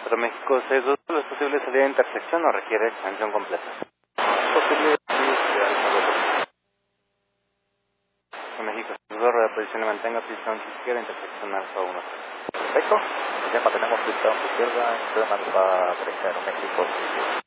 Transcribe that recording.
4 México 62, ¿es posible salida de intersección o requiere extensión completa? Posible México 62, rueda de posición y mantenga pistón izquierda, intersección alfa 1. perfecto. Ya mantenemos pistón izquierda, extrema alfa 30 México.